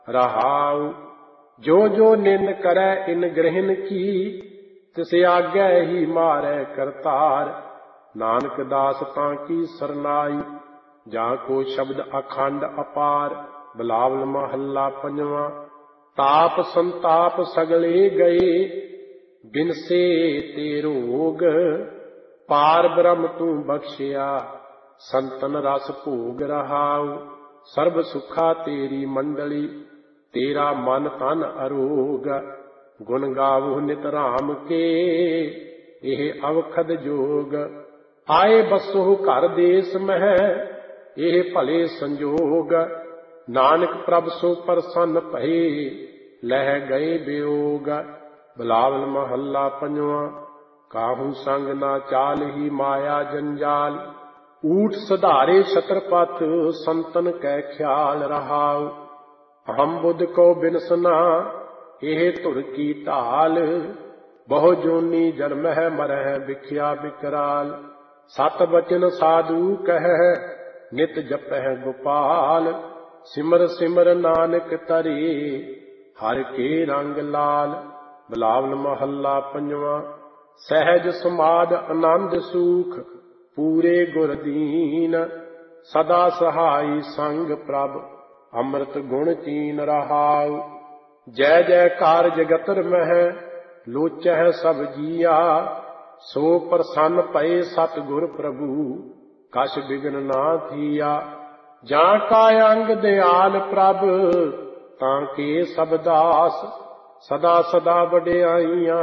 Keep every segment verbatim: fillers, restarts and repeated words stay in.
रहाउ। जो जो निंद करे इन ग्रहण की, तिस आज्ञा ही मारै करतार। नानक दास तांकी सरनाई, जाको शब्द अखंड अपार। बिलावल महला पंजवा। ताप संताप सगले गए, बिनसे ते रोग। पार ब्रह्म तू बख्शिया, संतन रस भोग रहाउ। सर्ब सुखा तेरी मंडली, तेरा मन तन अरोग। गुण गावो नित राम के, एह अवखद जोग। आए बसो घर देश मह, एह भले संजोग। नानक प्रभ सो प्रसन्न भये, लह गए वियोग। बिलावल महला पंजवा। काहू संग ना चाल ही माया जंजाल। ऊठ सधारे छत्रपत, संतन कै ख्याल रहाउ। अहम बुद्ध को बिनसना, एह धुर की ढाल। बहु जोनी जन्म है मरह बिख्या बिकराल। सत बचन साधु कह, नित जपह गोपाल। सिमर सिमर नानक तरे, हर के रंग लाल। बिलावल महला पंजवा। सहज समाद आनंद सुख, पूरे गुर दीन। सदा सहाई संग प्रभ, अमृत गुण चीन रहाउ। जय जयकार जगतर मह, लोचह सब जिया। सो प्रसन्न भये सतगुर प्रभु, कछ बिघन ना थिया। जा का अंग दयाल प्रभ, ताके सब दास। सदा सदा वड्याइयां,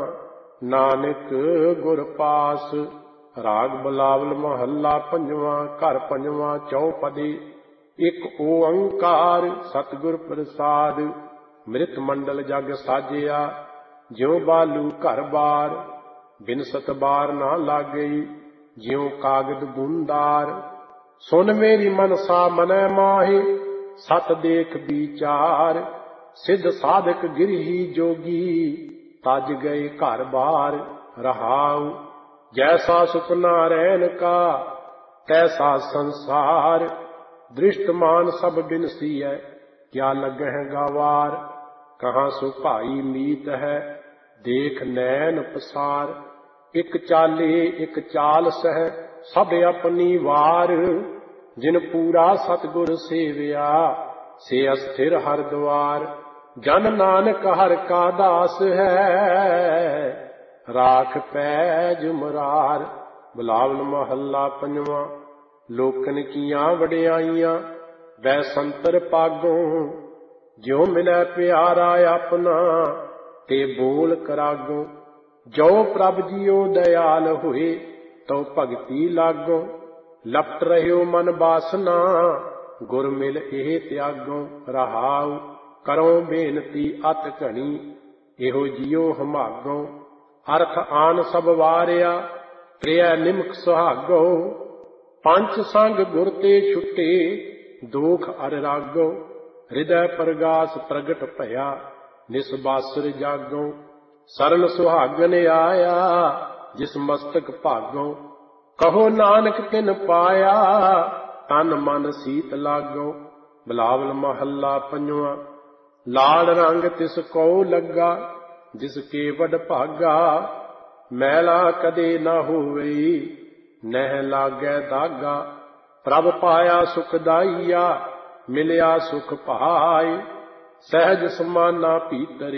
नानक गुर पास। राग बिलावल महला पंजवा। घर पंजवा चौपदी। एक ओंकार सतगुर प्रसाद। मृत मंडल जग साजिया, ज्यों बालू घर बार। बिनसत बार ना लागई, ज्यों कागद बूंदार। सुन मेरी मनसा मनै माहे, सत देख विचार। सिद्ध साधक गिरही जोगी, तज गए घर बार रहाउ। जैसा सुपना रैन का, तैसा संसार। दृष्टमान सब बिनसीय, क्या लगह गवार। कहाँ सो भाई मीत है, देख नैन पसार। एक चाले एक चाल सह, सब अपनी वार। जिन पूरा सतगुर सेविया, से अस्थिर हर द्वार। जन नानक हर का दास है, राख पैज मुरार। बिलावल महला पंजवा। लोकन कियां वड्याइयां, वै संतर पागों। ज्यों मिलै प्यारा अपना, ते बोल करागो। जो प्रभ जियो दयाल होए, तो भगति लागो। लपट रहियो मन बासना, गुर मिल एह त्यागो रहाउ। करो बेनती अत घनी, एहो जियो हमागो। अर्थ आन सब वारिया, प्रिय निमक सुहागो। पंच संग गुर ते छुटे, दोख अर रागो। हृदय प्रगास प्रगट भया, निसबासुर जागो। सरन सुहागन आया, जिस मस्तक भागो। कहो नानक तिन पाया, तन मन सीत लागो। बिलावल महला पंजवा। लाल रंग तिस को लगा, जिसके वड भागा। मैला कदे न होवई, नह लागै दागा। प्रभ पाया सुखदाइया, मिलिया सुख पाय। सहज समाना भीतर